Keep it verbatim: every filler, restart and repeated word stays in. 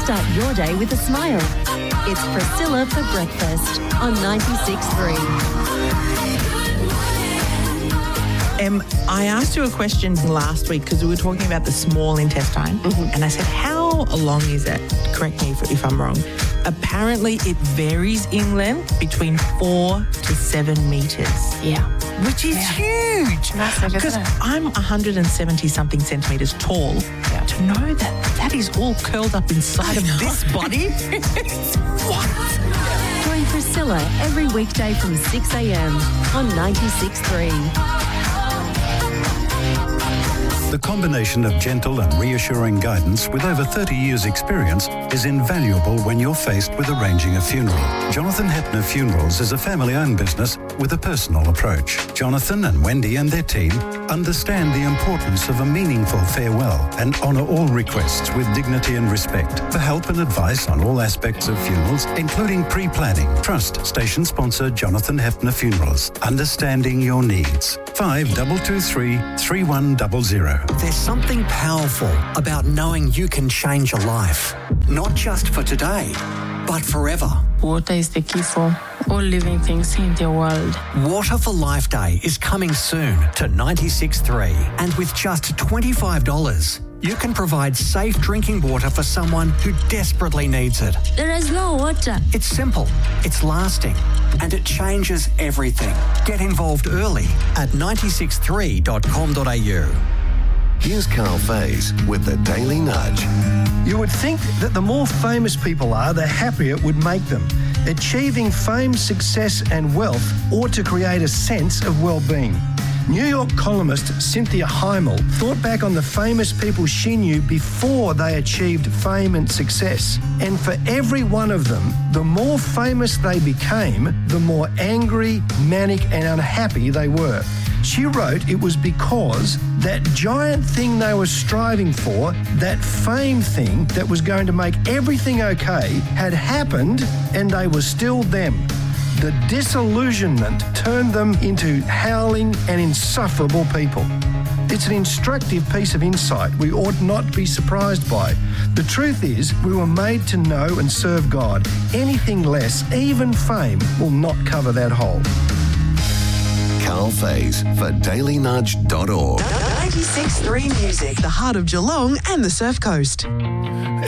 Start your day with a smile. It's Priscilla for breakfast on ninety-six point three. Um, I asked you a question last week because we were talking about the small intestine, mm-hmm. and I said, how long is it? Correct me if, if I'm wrong. Apparently, it varies in length between four to seven metres. Yeah. Which is yeah. huge. Massive, because I'm one hundred seventy something centimetres tall. Yeah. To know that that is all curled up inside of this body. What? Join Priscilla every weekday from six a.m. on ninety-six point three. The combination of gentle and reassuring guidance with over thirty years' experience is invaluable when you're faced with arranging a funeral. Jonathan Hepner Funerals is a family-owned business with a personal approach. Jonathan and Wendy and their team understand the importance of a meaningful farewell and honour all requests with dignity and respect. For help and advice on all aspects of funerals, including pre-planning, trust station sponsor Jonathan Hepner Funerals. Understanding your needs. five two two three, three one zero zero. There's something powerful about knowing you can change a life. Not just for today, but forever. Water is the key for all living things in the world. Water for Life Day is coming soon to ninety-six point three. And with just twenty-five dollars, you can provide safe drinking water for someone who desperately needs it. There is no water. It's simple, it's lasting, and it changes everything. Get involved early at ninety-six three dot com dot a u. Here's Carl Faze with the Daily Nudge. You would think that the more famous people are, the happier it would make them. Achieving fame, success and wealth ought to create a sense of well-being. New York columnist Cynthia Heimel thought back on the famous people she knew before they achieved fame and success. And for every one of them, the more famous they became, the more angry, manic and unhappy they were. She wrote it was because that giant thing they were striving for, that fame thing that was going to make everything okay, had happened and they were still them. The disillusionment turned them into howling and insufferable people. It's an instructive piece of insight we ought not be surprised by. The truth is, we were made to know and serve God. Anything less, even fame, will not cover that hole. Carl Faze for daily nudge dot org. ninety-six point three Music, the heart of Geelong and the Surf Coast.